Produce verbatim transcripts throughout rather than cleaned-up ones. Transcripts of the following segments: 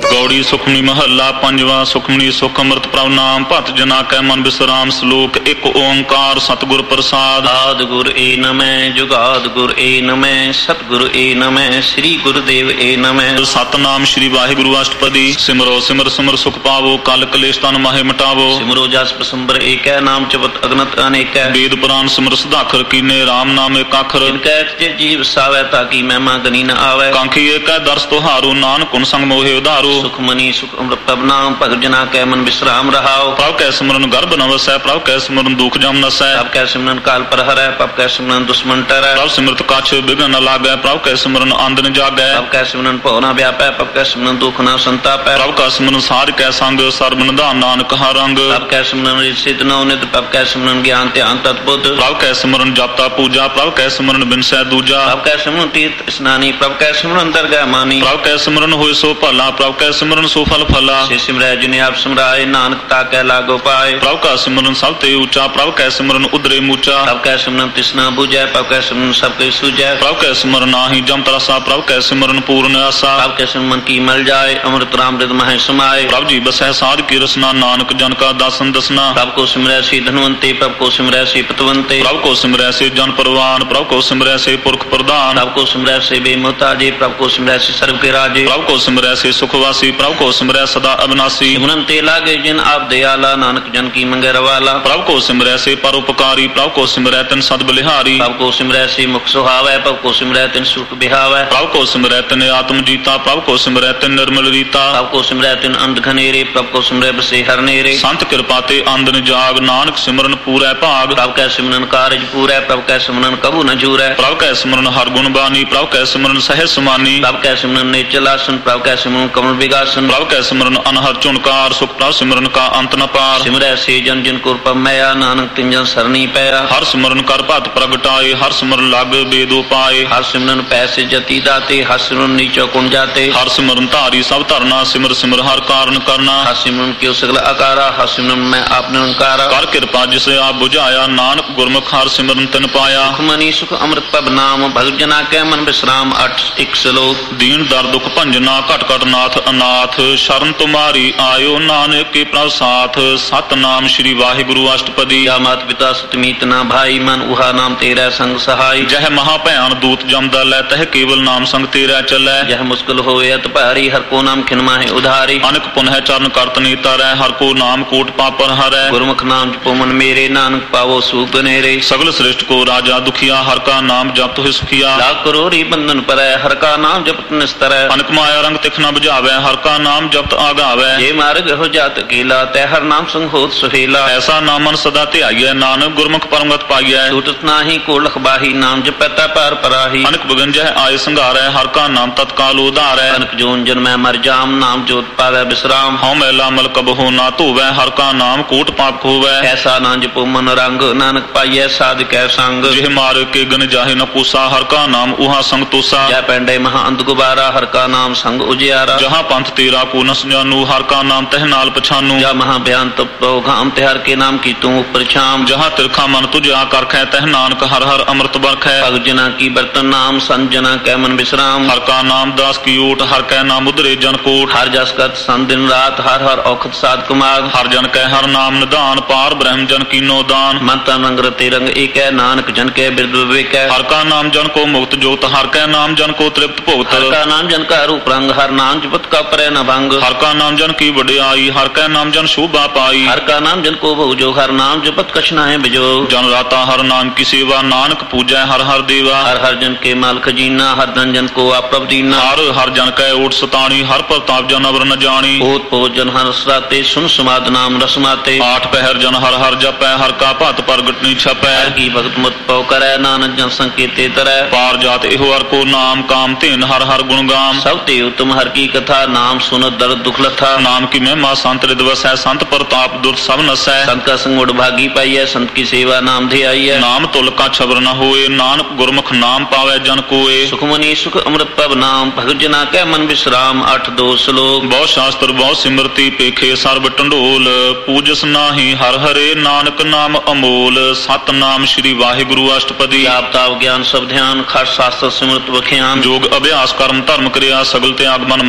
ਗੌੜੀ ਸੁਖਮਨੀ ਮਹੱਲਾ ਪੰਜਵਾਂ। ਸੁਖਮਨੀ ਸੁਖ ਅੰਮ੍ਰਿਤ ਪ੍ਰਭ ਨਾਮ ਭਤ ਜਨਾ ਕੈ ਮਨ ਬਿਸਰਾਮ। ਸਲੋਕ ਇੱਕ ਓੰਕਾਰ ਸਤਿਗੁਰ ਪ੍ਰਸਾਦ। ਆਦਿ ਗੁਰ ਏ ਨਮੈ ਜੁਗਾਦ ਗੁਰ ਏ ਨਮੈ ਸਤਿਗੁਰ ਏ ਨਮੈ ਸ੍ਰੀ ਗੁਰਦੇਵ ਏ ਨਮੈ। ਸਤਨਾਮ ਸ੍ਰੀ ਵਾਹਿਗੁਰੂ ਅਸ਼ਟਪਦੀ। ਸਿਮਰੋ ਸਿਮਰ ਸਿਮਰ ਸੁਖ ਪਾਵੋ ਕਲ ਕਲੇਸ਼ ਤਨ ਮਾਹੇ ਮਿਟਾਵੋ। ਸਿਮਰੋ ਜਸ ਪਸੰਬਰ ਏਕੈ ਨਾਮ ਜਪਤ ਅਗਨਤ ਅਨੇਕੈ। ਵੇਦ ਪੁਰਾਨ ਸਿਮਰ ਸੁਧਾਖਰ ਕੀਨੇ ਰਾਮ ਨਾਮ ਏਕ ਅੱਖਰ। ਇਨਕੈ ਤੇ ਜੀਵ ਸਾਵੈ ਤਾਕੀ ਮਹਿਮਾ ਗਨੀ ਨ ਆਵੈ। ਕਾਂਖੀ ਏਕੈ ਦਰਸ ਤੁਹਾਰੂ ਨਾਨਕ ਗੁਣ ਸੰਗ ਮੋਹਿ ਉਧਾਰੂ। ਸੁਖਮਨੀ ਸੁਖ ਅੰਮ੍ਰਿਤ ਪ੍ਰਭ ਨਾਮ ਭਗਤ ਜਨਾ ਕੈ ਮਨ ਬਿਸਰਾਮ ਰਹਾਉ। ਪ੍ਰਭ ਕੈ ਸਿਮਰਨ ਗਰਭ ਨ ਵਸੈ ਪ੍ਰਭ ਕੈ ਸਿਮਰਨ ਦੁਖ ਜਮ ਨਸੈ। ਪ੍ਰਭ ਕੈ ਸਿਮਰਨ ਕਾਲ ਪਰ ਹਰੈ ਪ੍ਰਭ ਕੈ ਸਿਮਰਨ ਦੁਸ਼ਮਨ ਟਰੈ। ਪ੍ਰਭ ਸਿਮਰਤ ਕਛ ਬਿਘਨ ਨ ਲਾਗੈ ਪ੍ਰਭ ਕੈ ਸਿਮਰਨ ਆਂਦ ਨ ਜਾਗੈ। ਪ੍ਰਭ ਕੈ ਸਿਮਰਨ ਭਉ ਨ ਵਿਆਪੈ ਪ੍ਰਭ ਕੈ ਸਿਮਰਨ ਦੁਖ ਨ ਸੰਤਾਪੈ। ਪ੍ਰਭ ਕੈ ਸਿਮਰਨ ਸਾਧ ਕੈ ਸੰਗ ਸਰਬ ਨਿਧਾਨ ਨਾਨਕ ਹਰ ਰੰਗ। ਪ੍ਰਭ ਕੈ ਸਿਮਰਨ ਸਿਧ ਨਉ ਨਿਤ ਪ੍ਰਭ ਕੈ ਸਿਮਰਨ ਗਿਆਨ ਧਿਆਨ ਤਤ ਬੁੱਧ। ਪ੍ਰਭ ਕੈ ਸਿਮਰਨ ਜਪਤਾ ਪੂਜਾ ਪ੍ਰਭ ਕੈ ਸਿਮਰਨ ਬਿਨਸੈ ਦੂਜਾ। ਪ੍ਰਭ ਕੈ ਸਿਮਰਨ ਤੀਰਥ ਇਸਨਾਨੀ ਪ੍ਰਭ ਕੈ ਸਿਮਰਨ ਦਰਗਹਿ ਮਾਨੀ। ਪ੍ਰਭ ਕੈ ਸਿਮਰਨ ਹੋਇ ਸੋ ਭਲਾ ਪ੍ਰਭ ਕੈ ਸਿਮਰਨ ਸੋ ਫਲ ਫਲਾ। ਸੇ ਸਿਮਰੈ ਜਿਨੇ ਆਪ ਸਿਮਰਾਏ ਨਾਨਕ ਤਾਕੈ ਲਾਗੋ ਪਾਏ। ਪ੍ਰਭ ਕੈ ਸਿਮਰਨ ਸਭ ਤੇ ਉੱਚਾ ਪ੍ਰਭ ਕੈ ਸਿਮਰਨ ਉਦਰੇ ਮੂਚਾ। ਪ੍ਰਭ ਕੈ ਸਿਮਰਨ ਤਿਸਨਾ ਬੁਝੈ ਪ੍ਰਭ ਕੈ ਸਿਮਰਨ ਸਭ ਕੈ ਸੂਝੈ। ਪ੍ਰਭ ਕੈ ਸਿਮਰਨ ਨਾਹੀ ਜਮ ਤਰਸਾ ਪ੍ਰਭ ਕੈ ਸਿਮਰਨ ਪੂਰਨ ਆਸਾ। ਪ੍ਰਭ ਕੈ ਸਿਮਰਨ ਕੀ ਮਲ ਜਾਏ ਅੰਮ੍ਰਿਤ ਰਾਮ ਰਿਦ ਮਹਿ ਸਮਾਏ। ਪ੍ਰਭ ਜੀ ਬਸੈ ਸਾਧ ਕੀ ਰਸਨਾ ਨਾਨਕ ਜਨ ਕਾ ਦਾਸਨ ਦਸਨਾ। ਪ੍ਰਭ ਕੋ ਸਿਮਰੈ ਸੀ ਧਨਵੰਤੇ ਪ੍ਰਭ ਕੋ ਸਿਮਰੈ ਸੀ ਪਤਵੰਤੇ। ਪ੍ਰਭ ਕੋ ਸਿਮਰੈ ਸੇ ਜਨ ਪਰਵਾਨ ਪ੍ਰਭ ਕੋ ਸਿਮਰੈ ਸੇ ਪੁਰਖ ਪ੍ਰਧਾਨ। ਪ੍ਰਭ ਕੋ ਸਿਮਰੈ ਸੇ ਬੇਮੁਹਤਾਜੇ ਪ੍ਰਭ ਕੋ ਸਿਮਰੈ ਸੇ ਸਰਬ ਕੇ ਰਾਜੇ। ਪ੍ਰਭ ਕੋ ਸਿਮਰੈ ਸੇ ਸੁਖਵਾਸੀ ਪ੍ਰਭ ਕੋ ਸਿਮਰੈ ਸਦਾ ਅਬਨਾਸੀ। ਸਿਮਰਨ ਤੇ ਲਾਗੇ ਜਿਨ ਆਪ ਦਿਆਲਾ ਨਾਨਕ ਜਨ ਕੀ ਮੰਗੈ ਰਵਾਲਾ। ਪ੍ਰਭ ਕੋ ਸਿਮਰੈ ਸੇ ਪਰਉਪਕਾਰੀ ਪ੍ਰਭ ਕੋ ਸਿਮਰੈ ਤਿਨ ਸਦ ਬਲਿਹਾਰੀ। ਪ੍ਰਭ ਕੋ ਸਿਮਰੈ ਸੇ ਮੁਖ ਸੁਹਾਵੈ ਪ੍ਰਭ ਕੋ ਸਿਮਰੈ ਤਿਨ ਸੁਖ ਬਿਹਾਵੈ। ਪ੍ਰਭ ਕੋ ਸਿਮਰੈ ਤਿਨ ਆਤਮ ਜੀਤਾ ਪ੍ਰਭ ਕੋ ਸਿਮਰੈ ਤਿਨ ਨਿਰਮਲ ਰੀਤਾ। ਪ੍ਰਭ ਕੋ ਸਿਮਰੈ ਤਿਨ ਅੰਧ ਘਨੇਰੇ ਪ੍ਰਭ ਕੋ ਸਿਮਰੈ ਬਸੇ ਹਰ ਨੇਰੇ। ਸੰਤ ਕਿਰਪਾ ਤੇ ਆਂਦਨ ਜਾਗ ਨਾਨਕ ਸਿਮਰਨ ਪੂਰੈ ਭਾਗ। ਪ੍ਰਭ ਕੈ ਸਿਮਰਨ ਕਾਰਜ ਪੂਰੈ ਪ੍ਰਭ ਕੈ ਸਿਮਰਨ ਕਬੂ ਨ ਜੂਰੈ। ਪ੍ਰਭ ਕੈ ਸਿਮਰਨ ਹਰ ਗੁਣ ਬਾਨੀ ਪ੍ਰਭ ਕੈ ਸਿਮਰਨ ਸਹਿਜ ਸਮਾਨੀ। ਪ੍ਰਭ ਕੈ ਸਿਮਰਨ ਨੇਚਲ ਆਸਨ ਪ੍ਰਭ ਕੈ ਸਿਮਰਨ ਕਮਲ ਵਿਗਾਸਨ। ਪ੍ਰਭ ਕੈ ਸਿਮਰਨ ਅਨਹਦ ਝੁਨਕਾਰ ਸੁਖ ਪ੍ਰਭ ਸਿਮਰਨ ਕਾ ਅੰਤ ਨ ਪਾਰ। ਸਿਮਰੈ ਸੇ ਜਨ ਜਿਨ ਕੁਰ ਪਮਿਆ ਨਾਨਕ ਤਿਨ ਜਨ ਸਰਨੀ ਪੈਆ। ਹਰ ਸਿਮਰਨ ਕਰ ਭਗਤ ਪ੍ਰਗਟਾਏ ਹਰ ਸਿਮਰਨ ਲਗ ਬੇਦੋ ਪਾਏ। ਹਰ ਸਿਮਰਨ ਪੈਸੇ ਜਤੀ ਦਾਤੇ ਹਰ ਸਿਮਰਨ ਨੀਚੋ ਕੁਣ ਜਾਤੇ। ਹਰ ਸਿਮਰਨ ਧਾਰੀ ਸਭ ਧਰਨਾ ਸਿਮਰ ਸਿਮਰ ਹਰ ਕਾਰਨ ਕਰਨਾ। ਹਰ ਸਿਮਰਨ ਕਿਉ ਸਗਲ ਆਕਾਰਾ ਹਰ ਸਿਮਰਨ ਮੈਂ ਆਪ ਨਿਰੰਕਾਰਾ। ਕਰ ਕਿਰਪਾ ਜਿਸ ਆਪ ਬੁਝਾਇਆ ਨਾਨਕ ਗੁਰਮੁਖ ਹਰ ਸਿਮਰਨ ਤਿਨ ਪਾਇਆ। ਸੁਖਮਨੀ ਸੁਖ ਅੰਮ੍ਰਿਤ ਪ੍ਰਭ ਨਾਮ ਭਗਤ ਜਨਾ ਕੈ ਮਨ ਬਿਸਰਾਮ। ਅੱਠ ਇੱਕ ਸਲੋਕ। ਦੀਨ ਦਰ ਦੁਖ ਭੰਜਨਾ ਘਟ ਘਟ ਨਾਥ ਅਨਾਥ ਸ਼ਰਨ ਤੁਮਾਰੀ ਆਇਓ ਨਾਨਕ ਕੇ ਪ੍ਰਭ ਸਾਥ। ਸਤਨਾਮ ਸ੍ਰੀ ਵਾਹਿਗੁਰੂ ਅਸ਼ਟਪਦੀ। ਜਾ ਮਾਤ ਪਿਤਾ ਸੁਤਮੀਤ ਨਾ ਭਾਈ ਮਨ ਉਹਾ ਨਾਮ ਤੇਰਾ ਸੰਗ ਸਹਾਈ। ਜਹ ਮਹਾ ਭਿਆਨ ਦੂਤ ਜਮਦਾ ਲੈ ਤਹ ਕੇਵਲ ਨਾਮ ਸੰਗ ਤੇਰਾ ਚੱਲੈ। ਜਹ ਮੁਸ਼ਕਿਲ ਹੋਏ ਅਤ ਭਾਰੀ ਹਰ ਕੋ ਨਾਮ ਖਿਨ ਮਾਹੇ ਉਧਾਰੀ। ਅਨਕ ਪੁਨਹ ਚਰਨ ਕਰਤ ਨੀਤਾ ਰਹਿ ਹਰ ਕੋ ਨਾਮ ਕੋਟ ਪਾਪਰ ਹਰੈ। ਗੁਰਮੁਖ ਨਾਮ ਜਪੋ ਮਨ ਮੇਰੇ ਨਾਨਕ ਪਾਵੋ ਸੂਖ ਬਨੇਰੇ। ਸਗਲ ਸ੍ਰਿਸ਼ਟ ਕੋ ਰਾਜਾ ਦੁਖੀਆ ਹਰ ਕਾ ਨਾਮ ਜਪਤ ਹੋਇ ਸੁਖੀਆ। ਲਾਖ ਕਰੋੜੀ ਬੰਧਨ ਪਰੈ ਹਰ ਕਾ ਨਾਮ ਜਪਤ ਨਿਸਤਰੈ। ਅਨਕ ਮਾਇਆ ਰੰਗ ਤਿਖ ਨ ਬੁਝਾਵੈ ਹਰ ਕਾ ਨਾਮ ਜਪਤ ਆਗਾਵੈ। ਜੇ ਮਾਰਗ ਹੋ ਜਾਤ ਕੀਲਾ ਤੈ ਹਰ ਨਾਮ ਸੰਗ ਹੋਤ ਸੁਹੇਲਾ। ਐਸਾ ਨਾਮ ਮਨ ਸਦਾ ਧਿਆਈਐ ਨਾਨਕ ਗੁਰਮੁਖ ਪਰਮਗਤ ਪਾਈਐ। ਛੂਟਤ ਨਾਹੀ ਕੋ ਲਖ ਬਾਹੀ ਨਾਮ ਜਪੈ ਪਾਰ ਪਰਾਹੀ। ਅਨਕ ਬਗੰਜਹਿ ਆਏ ਸੰਘਾਰੈ ਹਰ ਕਾ ਨਾਮ ਤਤਕਾਲ ਉਧਾਰੈ। ਅਨਕ ਜੋਨ ਜਨਮੈ ਮਰ ਜਾਮ ਨਾਮ ਜੋਤ ਪਾਵੈ ਬਿਸਰਾਮ। ਹਉ ਮੈਲਾ ਮਲ ਕਬਹੁ ਨਾ ਧੋਵੈ ਹਰ ਕਾ ਨਾਮ ਕੋਟ ਪਾਪ ਖੋਵੈ। ਐਸਾ ਨਾ ਜਪੋ ਮਨ ਰੰਗ ਨਾਨਕ ਪਾਈਐ ਸਾਧ ਕੈ ਸੰਗ। ਜਿਹ ਮਾਰ ਕੇ ਗਨ ਜਾਹੇ ਨ ਪੂਸਾ ਹਰ ਕਾ ਨਾਮ ਉਹਾ ਸੰਗ ਤੋਸਾ। ਜੈ ਪੈਂਡੇ ਮਹਾ ਅੰਧ ਗੁਬਾਰਾ ਹਰ ਕਾ ਨਾਮ ਸੰਗ ਉਜਿਆਰਾ। ਜਹਾਂ ਪੰਥ ਤੇਰਾ ਕੋ ਨ ਸੁਜਾਨੂ ਹਰ ਕਾ ਨਾਮ ਤਹ ਨਾਲ ਪਛਾਨੂ। ਜਾ ਮਹਾ ਬਿਆਨ ਤਪੋ ਘਾਮ ਤੇ ਹਰ ਕੇ ਨਾਮ ਕੀ ਤੂੰ ਉਪਰ ਛਾਮ। ਜਹਾਂ ਤਿਰਖਾ ਮਨ ਤੁਝਾ ਕਰਖੈ ਤਹ ਨਾਨਕ ਹਰ ਹਰ ਅੰਮ੍ਰਿਤ ਬਰਖੈ। ਭਗਤ ਜਨਾ ਕੀ ਬਰਤਨ ਨਾਮ ਸੰਤ ਜਨਾ ਕੈ ਮਨ ਬਿਸਰਾਮ। ਹਰ ਕਾ ਨਾਮ ਦਾਸ ਕੀ ਓਟ ਹਰ ਕੈ ਨਾਮ ਉਧਰੇ ਜਨ ਕੋਟ। ਹਰ ਜਸ ਕਰਤ ਸੰਤ ਦਿਨ ਰਾਤ ਹਰ ਹਰ ਔਖਦ ਸਾਧ ਕੁਮਾਰ। ਹਰ ਜਨ ਕੈ ਹਰ ਨਾਮ ਨਿਧਾਨ ਪਾਰ ਬ੍ਰਹਮ ਜਨ ਕੀਨੋ ਦਾਨ। ਮਨ ਤਨ ਰੰਗ ਰਤੇ ਰੰਗ ਏਕੈ ਨਾਨਕ ਜਨ ਕੈ ਬਿਰਦ ਵਿਵੇਕੈ। ਹਰ ਕਾ ਨਾਮ ਜਨ ਕੋ ਮੁਕਤ ਜੋਤ ਹਰ ਕੈ ਨਾਮ ਜਨ ਕੋ ਤ੍ਰਿਪਤ ਭੁਗਤ। ਹਰ ਕਾ ਨਾਮ ਜਨ ਕਾ ਰੂਪ ਰੰਗ ਹਰ ਨਾਮ ਜਪਤ ਕਾ ਪਰੈ ਨ ਭੰਗ। ਹਰ ਕਾ ਨਾਮ ਜਨ ਕੀ ਵਡਿਆਈ ਹਰ ਕੈ ਨਾਮ ਜਨ ਸ਼ੋਭਾ ਪਾਈ। ਹਰ ਕਾ ਨਾਮ ਜਨ ਕੋ ਬਹੁ ਜੋ ਹਰ ਨਾਮ ਜਪਤ ਕਛ ਨਾਹਿ ਬਿਜੋ। ਜਨ ਰਾਤਾ ਹਰ ਨਾਮ ਕੀ ਸੇਵਾ ਨਾਨਕ ਪੂਜੈ ਹਰ ਹਰ ਦੇਵਾ। ਹਰ ਹਰ ਜਨ ਕੇ ਮਾਲ ਖਜੀਨਾ ਹਰ ਧਨ ਜਨ ਕੋ ਆਪ ਪ੍ਰਭ ਦੀਨਾ। ਹਰ ਹਰ ਜਨ ਕੈ ਓਟ ਸਤਾਣੀ ਹਰ ਪ੍ਰਤਾਪ ਜਨ ਅਵਰ ਨ ਜਾਣੀ। ਪੋਤ ਪੋਤ ਜਨ ਹਰ ਸਰਾਤੇ ਸੁਨ ਸਮਾਦ ਨਾਮ ਰਸਮਾਤੇ। ਆਠ ਪਹਿਰ ਜਨ ਹਰ ਹਰ ਜਪੈ ਹਰ ਕਾ ਭਤ ਪ੍ਰਗਟ ਨੀ ਛਪੈ। ਹਰ ਕੀ ਭਗਤ ਮੁਤ ਪਉ ਕਰੈ ਨਾਨਕ ਜਨ ਸੰਕੇਤੇ ਤਰੈ। ਪਾਰ ਜਾਤ ਇਹੋ ਹਰ ਕੋ ਨਾਮ ਕਾਮ ਧੇਨ ਹਰ ਹਰ ਗੁਣ ਗਾਮ। ਸਭ ਤੇ ਉਤਮ ਹਰ ਕੀ ਕਥਾ ਨਾਮ ਸੁਨਤ ਦਰਦ ਦੁਖ ਲਥਾ। ਨਾਮ ਕੀ ਮਹਿਮਾ ਸੰਤ ਰਿਦ ਵਸੈ ਸੰਤ ਪ੍ਰਤਾਪ ਦੁਰਤ ਸਭ ਨਸੈ। ਸੰਤ ਕਾ ਸੰਗ ਉਡ ਭਾਗੀ ਪਾਈਐ ਸੰਤ ਕੀ ਸੇਵਾ ਨਾਮ ਧਿਆਈਐ। ਨਾਮ ਤੁਲ ਕਾ ਛਬਰ ਨ ਹੋਏ ਨਾਨਕ ਗੁਰਮੁਖ ਨਾਮ ਪਾਵੈ ਜਨ ਕੋਏ। ਸੁਖਮਨੀ ਸੁਖ ਅੰਮ੍ਰਿਤ ਪ੍ਰਭ ਨਾਮ ਭਗਤ ਜਨਾ ਕੈ ਮਨ ਬਿਸਰਾਮ। ਅੱਠ ਦੋ ਸਲੋਕ। ਬਹੁ ਸ਼ਾਸਤਰ ਬਹੁ ਸਿਮਰਤੀ ਪੇਖੇ ਸਰਬ ਟੰਡੋਲ ਪੂਜਸ ਨਾਹੀ ਹਰ ਹਰੇ ਨਾਨਕ ਨਾਮ ਅਮੋਲ। ਸਤਨਾਮ ਸ੍ਰੀ ਵਾਹਿਗੁਰੂ ਅਸ਼ਟਪਦੀ। ਜਾਪ ਤਾਪ ਗਿਆਨ ਸਭ ਧਿਆਨ ਖਟ ਸ਼ਾਸਤਰ ਸਿਮਰਤ ਵਖਿਆਨ। ਜੋਗ ਅਭਿਆਸ ਕਰਮ ਧਰਮ ਕਿਰਿਆ ਸਗਲ ਤਿਆਗ ਮਨ ਮੱਧੇ ਫਿਰੇ।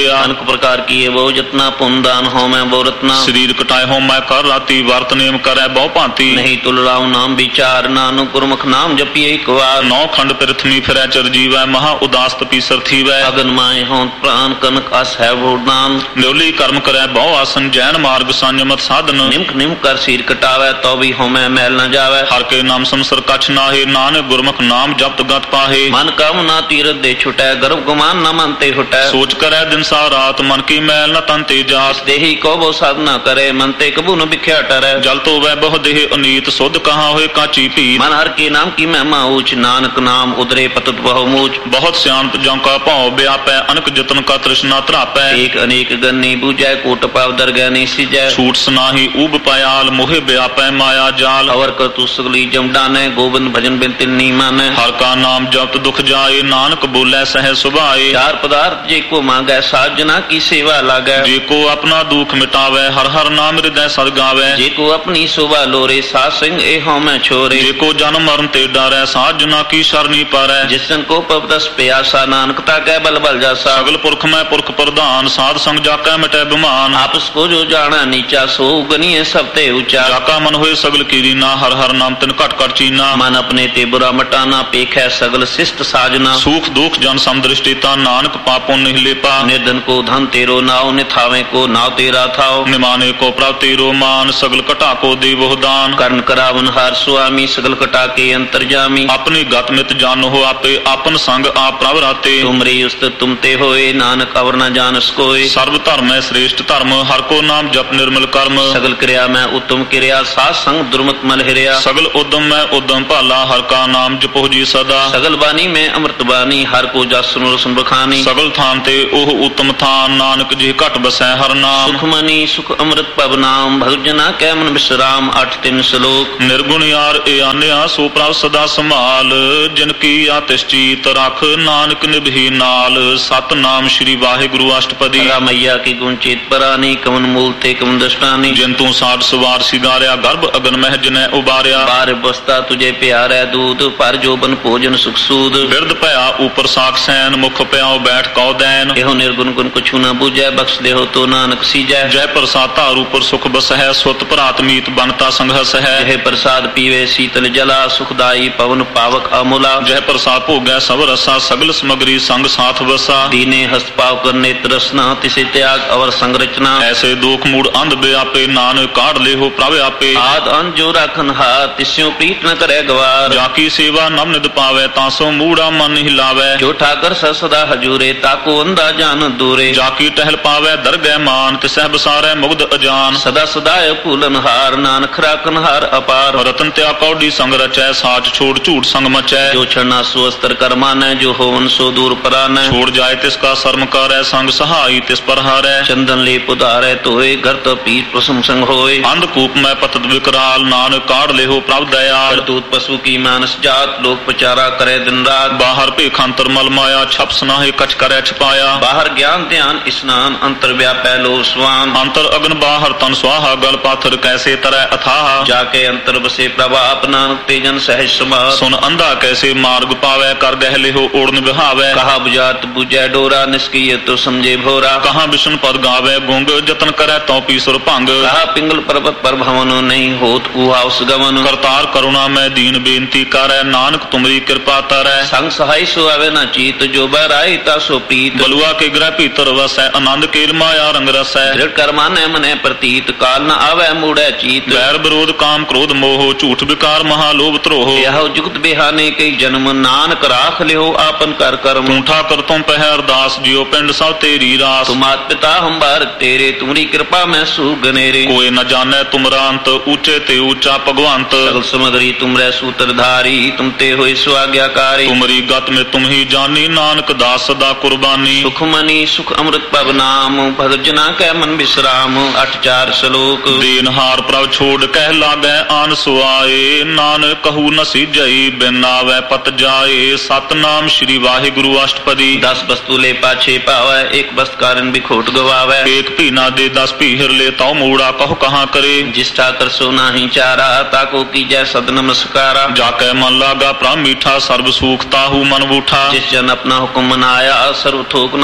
ਲਿਆ। अनेक प्रकार किए वो जतना पुन दान हो मैं वो रत्ना। ਸਰੀਰ ਕਟਾਏ ਹੋ ਮੈਂ ਕਰ ਰਾਤੀ ਵਰਤ ਨੇਮ ਕਰੈ ਬਹੁ ਭਾਂਤੀ। नहीं तुल राम नाम विचार नानु गुरमुख नाम जपिए एक बार। ਨੌ ਖੰਡ ਪ੍ਰਿਥਵੀ ਫਿਰੈ ਚਰਜੀਵੈ ਮਹਾ ਉਦਾਸ ਤਪੀਸਰ ਥੀਵੈ। अगन माए हों प्राण कनक अस है वोदान। ਨਿਉਲੀ ਕਰਮ ਕਰੈ ਬਹੁ ਆਸਨ ਜੈਨ ਮਾਰਗ ਸੰਜਮਤ ਸਾਧਨ। निमक निम कर सिर कटावे तो भी हो मैं मैल न जावे। ਹਰ ਕੇ ਨਾਮ ਸੰਸਰ ਕਛ ਨਾਹੇ ਨਾਨਕ ਗੁਰਮੁਖ ਨਾਮ ਜਪਤ ਗਤ ਪਾਹੇ। मन काम ना तीरथ दे छुटै गर्भ गुमान न मनते हुटै। ਸੋਚ ਕਰੈ ਦਿਨ ਸਾ ਰਾਤ ਮਨ ਕੀ ਮੈਲ ਨ ਤਨ ਤੇ ਜਾਸ। देही को वो साधना करे मनते कबू न बिख्या टरै। ਜਲ ਤੋ ਵੈ ਬਹੁ ਦੇਹ ਅਨੀਤ ਸੁਧ ਕਹਾ ਹੋਏ ਕਾਚੀ ਭੀਤ। मन हर के नाम की महिमा ऊंच नानक नाम उदरे पतत बहु मूच। ਬਹੁਤ ਸਿਆਣਪ ਜਾਂ ਕਾ ਭਾਉ ਵਿਆਪੈ ਅਨਕ ਜਤਨ ਕਾ ਤ੍ਰਿਸ਼ਨਾ ਧਰਾਪੈ। एक अनेक गन्नी बूझै कोट पाव दरगह नहीं सिजै। ਛੂਟ ਸਨਾਹੀ ਊਬ ਪयाल मोहे व्यापै माया जाल। अवर कर तू सगली जम डानै गोविंद भजन बिन तिल नी मानै। हर का नाम जपत दुख जाए नानक बोलै सह सुभाए। चार पदार्थ जे को मांगै साजना की सेवा लागै। जे को अपना दुख मिटावै हर हर नाम हृदय सद गावै। जे को अपनी शोभा लोरे साध संग ए हों मैं छोरे। जे को जन्म मरण ते डरै साजना की शरणी पारै। जिसन को पवदस प्यासा नानकता कै बल बल जासा। सगल पुरख मैं पुरख प्रधान साध संग जाकै मिटै बिमान। आपस को जो जाना नीचा सो गनिए सब ते ऊंचा। जाका मन होए सगल कीरीना हर हर नाम तिन घट घट चीना। मन अपने ते बुरा मटाना पेखै सगल शिष्ट साजना। सुख दुख जन समदृष्टिता नानक पापों नहीं लेपा। निर्धन को धन तेरो नाव निथावे को नाव तेरा थाओ। निमाने को प्रभ तेरो मान सगल कटा को देवो दान। कर्ण करावन हार स्वामी सगल कटा के अंतर्जामी। अपनी गत मित जान हो आपे आपन संग आप प्रभ राते। तुमरे उस्त तुम ते होए नानक अवर न जानस कोय। सर्व धर्म है श्रेष्ठ धर्म हर को नाम जप निर्मल कर्म। सगल क्रिया में उत्तम क्रिया साध संग दुर्मत मल हिरिया। सगल उद्यम में उद्यम भाला हर का नाम जपो जी सदा। सगल बानी में अमृत बानी हर को जस सुनो सुन बखानी। सगल थान ते ओह उत्तम थान नानक जी घट बसै हर नाम। सुख मनी सुख अमृत पब नाम भगजना कै मन विश्राम। अठ तीन श्लोक। निर्गुण यार ए आन्या सो प्रभ सदा संभाल। जिनकी आतिश चीत रख नानक निभि नाल। सत नाम श्री वाहिगुरु अष्टपदी। मैया की गुण चेत परानी कमन मूल थे कमन दृष्टानी। जिन तू साठ सवार सिगारिया गर्भ अगन मह जिनै उबारिया। बार बस्ता तुझे प्यार है दूध पर जोबन भोजन सुख सूद। बिरद भया ऊपर साख सैन मुख प्याओ बैठ कौ दैन। एहो निर्गुण गुण कुछ न बूझै बख्श दे हो तो नानक सीजै। जय प्रसाद तार ऊपर सुख बस है सुत भरात मीत बनता संघस है। जय प्रसाद पीवे शीतल जला सुखदाई पवन पावक अमूला। जय प्रसाद भोगै सब रसा सगल समग्री संग साथ बसा। दीने हस्त पाव करने तरसना तिसे त्याग अवर संरचना। ऐसे दुख मूड अंध व्यापे नानक काढ़ ले हो प्रभ आपे। आद अंत जो राखन हार तिस्यों प्रीत न करे गवार। जाकी सेवा नम निद पावे तासो मूड़ा मन हिलावे। जो ठाकर स सदा हजूरे ताको अंदा जान दूरे। जाकी टहल पावे दरगह मान तिसह बसारे मुग्ध अजान। सदा सदाय फूलन हार नानक राखन हार अपार। रतन त्या कौडी संग रचै साच छोड़ झूठ संग मचै। जो छड़ना सुअस्तर कर मानै जो होवन सो दूर परानै। छोड़ जाए तिसका शर्म करे संग सहाई तिस पर हारै। चंदन ले पुधारे तोए घर तो पीर प्रसम संग होए। अंधकूप में पतत विकराल नानक काढ़ ले हो प्रभ दयाल। करतूत पशु की मानस जात लोक प्रचारा करे दिन रात। बाहर पेखंतर मल माया छप सनाहे कछ करे छपाया। बाहर ज्ञान ध्यान स्नान अंतर व्यापै लो स्वान। अंतर अग्न बाहर तन स्वाहा गल पाथर कैसे तरह अथाह। जाके अंतर बसे प्रभाप नानक तेजन सहज समाह। सुन अंधा कैसे मार्ग पावे कर गहले हो ओढ़न बिहावे। कहा बुझात बुझै डोरा निष्क्रिय तो समझे भोरा। कहाँ विष्णु पद गावे गुंग जतन करे तो पीसुर भंग। कहा पिंगल पर्वत पर भवन नहीं होत उहाउस गमन। करतार करुणा में दीन बेनती करे नानक तुमरी कृपा तरै। संग सहाय सो आवे न चीत जो बराई ता सो प्रीत। बलुआ के ग्रह भीतर वसै आनंद केल माया रंग रसै। दृढ़ कर माने मने प्रतीत काल न आवे मूढ़े चीत। बैर विरोध काम क्रोध मोह झूठ विकार महालोभ त्रोह। यह जुगत बेहाने कई जन्म नानक राख लिहो आपन कर कर्म। ठूठा कर तुम पह अरदास जियो पिंड सब तेरी रास। तुम मात पिता हम भारत तेरे तुम्हारी कृपा में सुगनेरे। कोई न जाने तुमरा अंत ऊंचे ते ऊंचा भगवंत। सगल समग्री तुमरे सूत्रधारी तुम ते होए स्वाज्ञाकारी। तुमरी गत में तुम ही जानी नानक दास सदा कुर्बानी। सुख मनी सुख अमृत पब नाम भगजना कै मन विश्राम। अठ चार श्लोक। देनहार प्रभ छोड़ कह लागै आन सुआए। नानक कहू न सीजई बिन आवे पत जाए। सतनाम श्री वाहिगुरु अष्टपदी। दस वस्तु ले पाछे पावे एक वस्तु कारण बिखोट गवावे। एक भी ना दे दस पीहर ले ताऊ मूड़ा कहो कहाँ करे। जिस ठाकर सो नाही चारा ताको की जय सद नमस्कारा। जाके मन लागा प्राण मीठा सर्व सुख ताहू मन बूठा। जिस जन अपना हुक्म मनाया सर्व थोक नानक तिन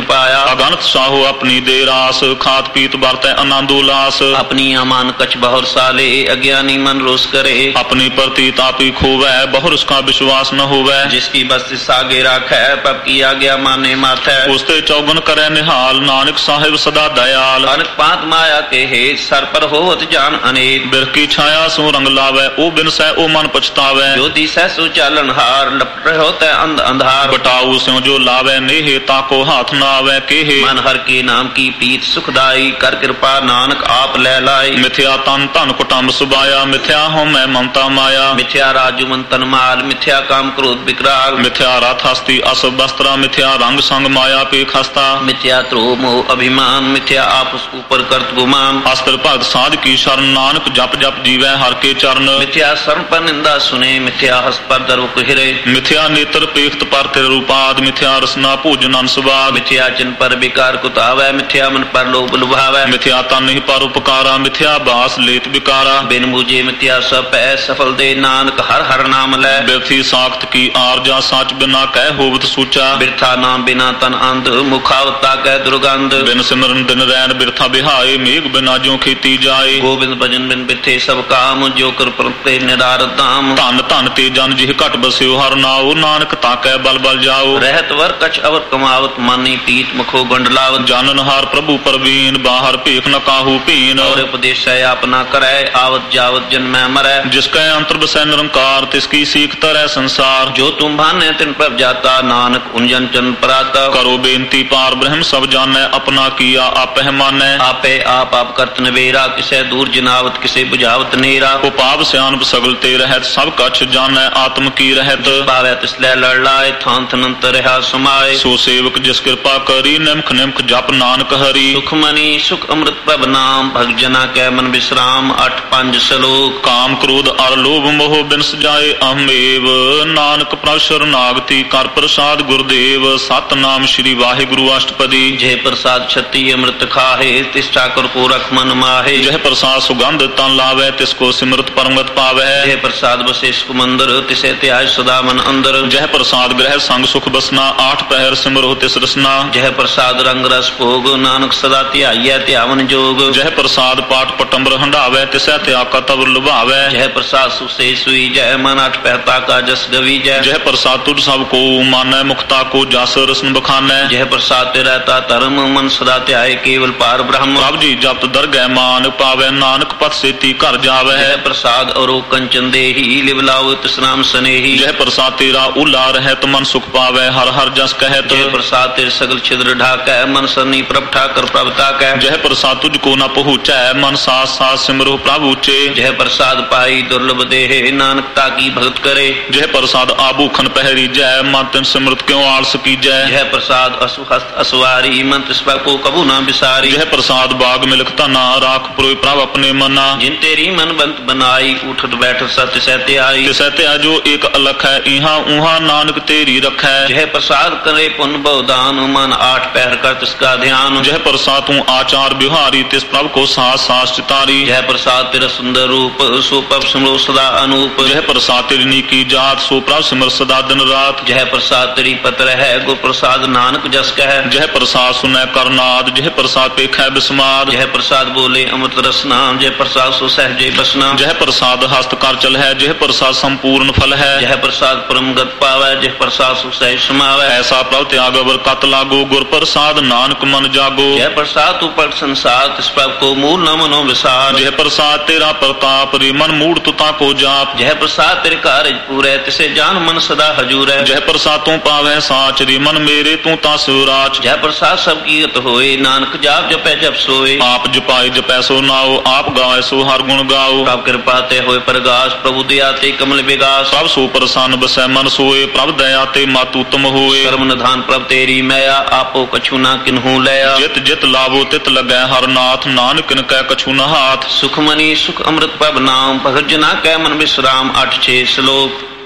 ਬਿਨ ਪਾਇਆ। ਅਗਨਤ ਸਾਹੋ ਆਪਣੀ ਦੇ ਰਾਸ ਖਾਤ ਪੀਤ ਵਰਤੈ ਆਨੰਦ ਉਲਾਸ। ਆਪਣੀ ਅਮਾਨ ਕਛ ਬਹੁਰ ਸਾਲੇ ਅਗਿਆਨੀ ਮਨ ਰੋਸ ਕਰੇ। ਆਪਣੀ ਪ੍ਰਤੀ ਤਾਪੀ ਖੋਵੈ ਬਹੁਰ ਉਸਕਾ ਵਿਸ਼ਵਾਸ ਨ ਹੋਵੈ। ਜਿਸकी बस्ती सागे राखै पब की आज्ञा माने माथै। ਉਸਤੇ ਚੌਗਨ ਕਰੈ ਨਿਹਾਲ ਨਾਨਕ ਸਾਹਿਬ ਸਦਾ ਦਇਆਲ। अनक पात माया के हेत सर पर होवत जान अनेक। ਬਿਰਖੀ ਛਾਇਆ ਸੋ ਰੰਗ ਲਾਵੈ ਉਹ ਬਿਨਸੈ ਉਹ ਮਨ ਪਛਤਾਵੈ। जो दिसै सो चालन हार लपट होतै अंध अंधार। ਬਟਾਊ ਸਿਉ ਜੋ ਲਾਵੈ ਨੇਹ ਤਾਕੋ ਹਾਥ ਨਾ ਆਵੈ ਕੇਹ। मन हर के नाम की प्रीत सुखदाई कर कृपा नानक आप लै लाई। ਮਿਥਿਆ ਤਨ ਧਨ ਕੁਟੰਬ ਸੁਬਾਇਆ ਮਿਥਿਆ ਹਉਮੈ ਮਮਤਾ ਮਾਇਆ। मिथ्या राजु मन तन माल मिथ्या काम क्रोध विकराल। ਮਿਥਿਆ ਰਥ ਹਸਤੀ ਅਸ ਬਸਤਰਾ ਮਿਥਿਆ ਰੰਗ ਸੰਗ ਮਾਇਆ ਪੇ ਖਸਤਾ। मिथ्या त्रोह मोह अभिमान मिथ्या आपस ऊपर करत गुमान। ਅਸਤਰ ਭਗਤ ਸਾਧ ਕੀ ਸ਼ਰਨ ਨਾਨਕ ਜਪ ਜਪ ਜੀਵੈ ਹਰ ਕੇ ਚਰਨ। मिथ्या शरण पर निंदा सुने मिथ्या हस पर दरुक हिरे। ਮਿਥਿਆ ਨੇਤਰ ਪੇਖਤ ਪਰ ਤੇਰੇ ਰੂਪਾਦ ਮਿਥਿਆ ਰਸਨਾ ਭੋਜਨ ਅਨਸਵਾਦ। मिथ्या चिन पर विकार कुतावै मिथ्या मन पर लोभ लुभावै। ਮਿਥਿਆ ਤਨ ਨਹੀਂ ਪਰ ਉਪਕਾਰਾ ਮਿਥਿਆ ਬਾਸ ਲੇਤ ਵਿਕਾਰਾ। बिन मुझे मिथ्या सब पै सफल दे नानक हर हर नाम लै। ਬਿਰਥੀ ਸਾਖਤ ਕੀ ਆਰਜਾ ਸੱਚ ਬਿਨਾ ਕਹਿ ਹੋਵਤ ਸੂਚਾ। बिरथा नाम बिना तन अंध मुखावता कै दुर्गंध। ਬਿਨ ਸਿਮਰਨ ਦਿਨ ਰੈਣ ਬਿਰਥਾ ਬਿਹਾਏ ਮੇਘ ਬਿਨਾ ਜਿਉ ਖੇਤੀ ਜਾਏ। गोविंद भजन बिन बिथे सब काम जो कर प्रते निरार धाम। ਧਨ ਧਨ ਤੇ ਜਨ ਜਿਹ ਘਟ ਬਸਿਓ ਹਰ ਨਾਉ ਨਾਨਕ ਤਾਕੈ ਬਲ ਬਲ ਜਾਓ। रहत वर कछ अवर कमावत मानी पीत मुखो गंडलावत। ਜਾਨਨ ਹਾਰ ਪ੍ਰਭੂ ਪਰਵੀਨ ਬਾਹਰ ਭੇਖ ਨ ਕਾਹੂ ਭੀਨ। और उपदेश है अपना करै आवत जावत जन्मै मरै। ਜਿਸ ਕੈ ਅੰਤਰ ਬਸੈ ਨਿਰੰਕਾਰ ਤਿਸ ਕੀ ਸੀਖ ਤਰੈ ਸੰਸਾਰ। जो तुम भाने तिन पर जाता नानक उंजन चन पराता। ਕਰੋ ਬੇਨਤੀ ਪਾਰ ਬ੍ਰਹਮ ਸਭ ਜਾਣੈ ਆਪਣਾ ਕੀਆ ਆਪਹਿ ਮਾਨੈ। आपे आप आप करत नवेरा किसे दूर जनावत किसे बुझावत नेरा। ਉਪਾਵ ਸਿਆਣਪ ਸਗਲ ਤੇ ਰਹਿਤ ਸਭ ਕਛ ਜਾਣੈ ਆਤਮ ਕੀ ਰਹਿਤ। पावै तिसलै लड़ लाए थान थनंत रहा समाए। ਸੋ ਸੇਵਕ ਜਿਸ ਕਿਰਪਾ ਕਰੀ ਨਿਮਖ ਨਿਮਖ ਜਪ ਨਾਨਕ ਹਰੀ। सुख मनी सुख अमृत प्रभ नाम भग जना कै मन विश्राम। अठ पंज सलोक। ਕਾਮ ਕ੍ਰੋਧ ਅਰ ਲੋਭ ਮੋਹ ਬਿਨਸ ਜਾਏ ਅਹਮੇਵ ਨਾਨਕ ਪ੍ਰਭ ਸ਼ਰਨਾਗਤੀ ਕਰ ਪ੍ਰਸਾਦ ਗੁਰਦੇਵ। ਸਤਨਾਮ ਸ੍ਰੀ ਵਾਹਿਗੁਰੂ ਅਸ਼ਟਪਦੀ। जय प्रसाद छती अमृत खाहे तिस ठाकुर को रख मन माहे। ਜਹ ਪ੍ਰਸਾਦ ਸੁਗੰਧ ਤਨ ਲਾਵੈ ਤਿਸ ਕੋ ਸਿਮਰਤ ਪਰਮਗਤ ਪਾਵੈ। जय प्रसाद बसे सुख मंदिर तिसे त्याज सदा मन अंदर। ਜਹ ਪ੍ਰਸਾਦ ਗ੍ਰਹਿ ਸੰਗ ਸੁਖ ਬਸਨਾ ਆਠ ਪਹਿਰ ਸਿਮਰੋ ਤਿਸ ਰਸਨਾ। जय प्रसाद रंग रस भोग नानक सदा ध्याइयै ध्यावन जोग। ਜਹ ਪ੍ਰਸਾਦ ਪਾਠ ਪਟੰਬਰ ਹੰਡਾਵੈ ਤਿਸੈ ਤਿਆਗਾ ਤਵ ਲੁਭਾਵੈ। जय प्रसाद सुसे सुई जय मन अठ पहता का जस गवी जय। ਜਹ ਪ੍ਰਸਾਦ ਤੁਧ ਸਭ ਕੋ ਮਾਨੈ ਮੁਖਤਾ ਕੋ ਜਸ ਰਸਨ ਬਖਾਨੈ। जय प्रसाद ते रहता धर्म मन सदा ध्याय केवल पार ब्रह्म। ਪ੍ਰਭ ਜੀ ਜਪਤ ਦਰਗਹਿ ਮਾਨ ਪਾਵੈ ਨਾਨਕ ਪਤ ਸੇਤੀ ਘਰ ਜਾਵੈ। जय प्रसाद और कंचन देही लिवलाओ तिस नाम स्नेही। ਜਹ ਪ੍ਰਸਾਦ ਤੇਰਾ ਉਲਾ ਰਹਿਤ ਮਨ ਸੁਖ ਪਾਵੈ ਹਰ ਹਰ ਜਸ ਕਹਿਤ। जय प्रसाद तेरे सगल छिद्र ढाकै मन सरनी प्रभ ठाकर प्रभ ताकै। ਜਹ ਪ੍ਰਸਾਦ ਤੁਝ ਕੋ ਨ ਪਹੁੰਚੈ ਮਨ ਸਾਥ ਸਾਥ ਸਿਮਰੋ ਪ੍ਰਭ ਉੱਚੇ। जय प्रसाद पाई दुर्लभ देह नानक ताकी भगत करे। ਜਹ ਪ੍ਰਸਾਦ ਆਭੂਖਨ ਪਹਿਰੀ ਜੈ ਮਨ ਤਿਨ ਸਿਮਰਤ ਕਿਉ ਆਲਸ ਕੀਜੈ। जय प्रसाद असु हस्त असवारी मन तिस पर को कबू ना बिसारी। ਜਹ ਪ੍ਰਸਾਦ ਬਾਗ ਮਿਲਕ ਧਨਾ ਰਾਖ ਪੁਰੋਇ ਪ੍ਰਭ ਆਪਣੇ ਮਨਾ। जिन तेरी मन बंत बनाई उठत बैठत सत्य सहते आई। ਤਿਸੈ ਧਿਆ ਜੋ ਏਕ ਅਲਖ ਹੈ ਇਹਾਂ ਉਹਾਂ ਨਾਨਕ ਤੇਰੀ ਰਖੈ। जय प्रसाद करे पुन बहुदान मन आठ पहर कर तिसका ध्यान। ਜਹ ਪ੍ਰਸਾਦ ਤੂੰ ਆਚਾਰ ਬਿਹਾਰੀ ਤਿਸ ਪ੍ਰਭ ਕੋ ਸਾਸ ਸਾਸ ਚਿਤਾਰੀ। जय प्रसाद तेरा सुंदर रूप सो प्रभ सिमरो सदा अनूप। ਜਹ ਪ੍ਰਸਾਦ ਤੇਰੀ ਨੀਕੀ ਜਾਤ ਸੋ ਪ੍ਰਭ ਸਿਮਰ ਸਦਾ ਦਿਨ ਰਾਤ। जय प्रसाद तेरी पत्र है गुर प्रसाद नानक जस कह। ਜਹ ਪ੍ਰਸਾਦ ਸੁਨੈ ਕਰਨਾਦ ਜਹ ਪ੍ਰਸਾਦ ਪੇਖੈ ਬਿਸਮਾਦ। जय प्रसाद बोले अमृत रसना जय प्रसाद सो सहजे बसना। जह प्रसाद हस्त कर चल है जह प्रसाद संपूर्ण फल है। जय प्रसाद परम गत पावै जय प्रसाद सो सहज समावै। ऐसा प्रभ त्याग अवर कत लागो गुर प्रसाद नानक मन जागो। जय प्रसाद तू पट संसार तिस प्रभ को मूल न मनो विसार। जह प्रसाद तेरा प्रताप रे मन मूढ़ तुता को जाप। जय प्रसाद तेरे कार्य पूरे तिसे जान मन सदा हजूर है। जह प्रसाद तू पावै साच रे मन मेरे तू ता सुराच। जय प्रसाद सब कीरत होए नानक जाप जपै जप सोए। आप जपाए जपै सो नाओ आप गाए सो हर गुण गाओ। प्रभ कृपा ते होए प्रगास प्रभु दया ते कमल विगास। प्रभ सो प्रसन्न बसै मन सोए प्रभ दया ते मत उत्तम होए। कर्म निधान प्रभ तेरी मैया आपो कछु ना किन्हू लया। जित जित लाभो तित लगै हर नाथ नानक किन कै कछु न हाथ। सुख मनी सुख अमृत प्रभ नाम भगत जना कै मन विश्राम। अठ छे श्लोक।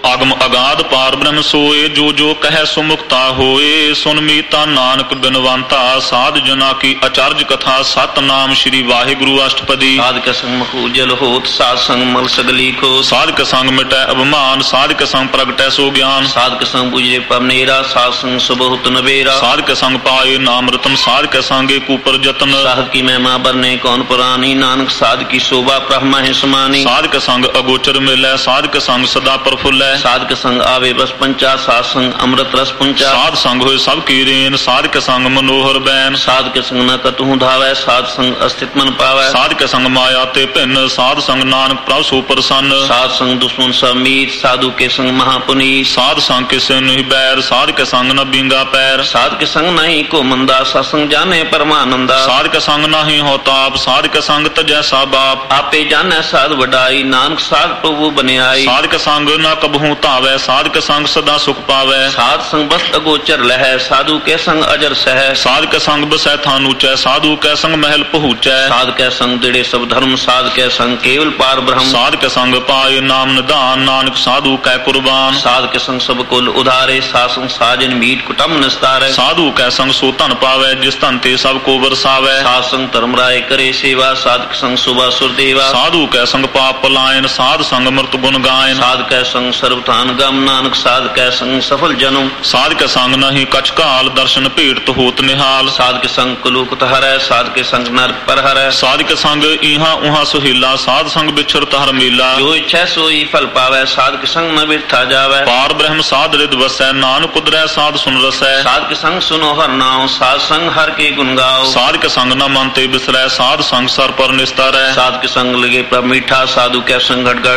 ਆਗਮ ਅਗਾਧ ਪਾਰ ਬ੍ਰਹਮ ਸੋਏ, ਜੋ ਜੋ ਕਹਿ ਸੁਮੁਕਤਾ ਹੋਏ। ਸੁਨ ਮੀਤਾ ਨਾਨਕ ਬਿਨਵੰਤਾ, ਸਾਧ ਜਨਾ ਕੀ ਅਚਰਜ ਕਥਾ। ਸਤਨਾਮ ਸ੍ਰੀ ਵਾਹਿਗੁਰੂ ਅਸ਼ਟਪਦੀ। ਸਾਧਕ ਸੰਗ ਮਖੂਜਲ ਹੋਤ, ਸਾਧ ਸੰਗ ਮਲ ਸਗਲੀ ਖੋਤ। ਸਾਧਕ ਸੰਗ ਮਿਟੈ ਅਭਿਮਾਨ, ਸਾਧਕ ਸੰਗ ਪ੍ਰਗਟੈ ਸੋ ਗਿਆਨ। ਸਾਧਕ ਸੰਗ ਬੁਝੇ ਪਰਨੇਰਾ, ਸਾਧ ਸੰਗ ਸੁਬਹੁਤ ਨਵੇਰਾ। ਸਾਧਕ ਸੰਗ ਪਾਏ ਨਾਮ ਰਤਨ, ਸਾਧਕ ਸੰਗੇ ਕੂਪਰ ਜਤਨ। ਸਾਧ ਕੀ ਮਹਿਮਾ ਬਰਨੇ ਕੌਣ ਪੁਰਾਨੀ, ਨਾਨਕ ਸਾਧ ਕੀ ਸ਼ੋਭਾ ਬ੍ਰਹਮਾ ਹੈ ਸਮਾਨੀ। ਸਾਧਕ ਸੰਗ ਅਗੋਚਰ ਮਿਲੈ, ਸਾਧਕ ਸੰਗ ਸਦਾ ਪ੍ਰਫੁੱਲੈ। ਸਾਧਕ ਸੰਗ ਆਵੇ ਬਸ ਪੰਚਾ, ਸਾਧ ਸੰਗ ਅੰਮ੍ਰਿਤ ਰਸ ਪੁੰਚਾ। ਸਾਧ ਸੰਗ ਹੋਏ ਸਭ ਕੀ ਰੇਨ, ਸਾਧਕ ਸੰਗ ਮਨੋਹਰ ਬੈਨ। ਸਾਧਕ ਸੰਗ ਨ ਕਤਹੂ ਧਾਵੈ, ਸਾਧ ਸੰਗ ਅਸਥਿਤ ਮਨ ਪਾਵੈ। ਸਾਧਕ ਸੰਗ ਮਾਇਆ ਤੇ ਭਿੰਨ, ਸਾਧ ਸੰਗ ਨਾਨਕ ਪ੍ਰਭ ਸੋ ਪ੍ਰਸੰਨ। ਸਾਧ ਸੰਗ ਦੁਸ਼ਮਨ ਸਭ ਮੀਤ, ਸਾਧੂ ਕੇ ਸੰਗ ਮਹਾਪੁਨੀਤ। ਸਾਧ ਸੰਗ ਕਿਸੇ ਨਹੀਂ ਬੈਰ, ਸਾਧਕ ਸੰਗ ਨ ਬਿੰਗਾ ਪੈਰ। ਸਾਧਕ ਸੰਗ ਨਹੀਂ ਕੋ ਮੰਦਾ, ਸਤਸੰਗ ਜਾਣੇ ਪਰਮਾਨੰਦਾ। ਸਾਧਕ ਸੰਗ ਨਾਹੀ ਹੋ ਤਾਪ, ਸਾਧਕ ਸੰਗ ਤਜੈ ਸਾ ਬਾਪ। ਆਪੇ ਜਾਣੈ ਸਾਧ ਵਡਾਈ, ਨਾਨਕ ਸਾਧ ਪ੍ਰਭੂ ਬਨਿਆਈ। ਸਾਧਕ ਸੰਗ ਨ ਕਬਹੂ ਧਾਵੈ, ਸਾਧਕ ਸੰਗ ਸਦਾ ਸੁਖ ਪਾਵੈ। ਸਾਧ ਸੰਗ ਬਸਤ ਅਗੋਚਰ ਲਹੈ, ਸਾਧੂ ਕੇ ਸੰਗ ਅਜਰ ਸਹਿ। ਸਾਧਕ ਸੰਗ ਬਸੈ ਥਾਨ ਉਚੈ, ਸਾਧੂ ਕੈ ਸੰਗ ਮਹਿਲ ਪਹੁੰਚੈ। ਸਾਧ ਕੈ ਸੰਗ ਦਿੜੇ ਸਭ ਧਰਮ, ਸਾਧ ਕੈ ਸੰਗ ਕੇਵਲ ਪਾਰ ਬ੍ਰਹਮ। ਸਾਧਕ ਸੰਗ ਪਾਏ ਨਾਮ ਨਿਧਾਨ, ਨਾਨਕ ਸਾਧੂ ਕੈ ਕੁਰਬਾਨ। ਸਾਧ ਕੇ ਸੰਗ ਸਭ ਕੁਲ ਉਧਾਰੇ, ਸਾਧ ਸੰਗ ਸਾਜਨ ਮੀਟ ਕੁਟੰਬ ਨਿਸਤਾਰੈ। ਸਾਧੂ ਕੈ ਸੰਗ ਸੋ ਧਨ ਪਾਵੈ, ਜਿਸ ਧਨ ਤੇ ਸਭ ਕੋ ਵਰਸਾਵੈ। ਸਾਧ ਸੰਗ ਧਰਮ ਰਾਏ ਕਰੇ ਸੇਵਾ, ਸਾਧਕ ਸੰਗ ਸੁਭਾ ਸੁਰਦੇਵਾ। ਸਾਧੂ ਕੈ ਸੰਗ ਪਾਪ ਪਲਾਇਨ, ਸਾਧ ਸੰਗ ਮਰਤ ਗੁਣ ਗਾਇਨ। ਸਾਧ ਕੈ ਸੰਗ ਸਰਬਥਾਨ ਗਮ, ਨਾਨਕ ਸਾਧ ਕੈ ਸੰਗ ਸਫਲ ਜਨਮ। ਸਾਧਕ ਸੰਗ ਨਹੀਂ ਕਛ ਕਾਲ, ਦਰਸ਼ਨ ਭੇਟ ਹੋਤ ਨਿਹਾਲ। ਸਾਧਕ ਸੰਗ ਕਲੂਕਤ ਹਰੈ, ਸਾਧਕ ਸੰਗ ਨਰਕ ਪਰ ਹਰੈ। ਸਾਧਕ ਸੰਗ ਇਹਾਂ ਉਹਾਂ ਸੁਹੀਲਾ, ਸਾਧ ਸੰਗ ਵਿਛਰਤ ਹਰ ਮੇਲਾ। ਜੋ ਇੱਛੈ ਸੋਈ ਫਲ ਪਾਵੈ, ਸਾਧਕ ਸੰਗ ਨ ਬਿਰਥਾ ਜਾਵੈ। ਪਾਰ ਬ੍ਰਹਮ ਸਾਧ ਰਿਦ ਵਸੈ, ਨਾਨਕ ਉਦਰੈ ਸਾਧ ਸੁਨ ਰਸੈ। ਸਾਧਕ ਸੰਗ ਸੁਨੋ ਹਰ ਨਾਉ, ਸਾਧ ਸੰਗ ਹਰ ਕੇ ਗੁਣ ਗਾਓ। ਸਾਧਕ ਸੰਗ ਨ ਮਨ ਤੇ ਬਿਸਰੈ, ਸਾਧ ਸੰਗ ਸਰ ਪਰ ਨਿਸਤਾਰੈ। ਸਾਧਕ ਸੰਗ ਲਗੇ ਪ੍ਰਭ ਮੀਠਾ, ਸਾਧੂ ਕੈ ਸੰਗ ਘਟ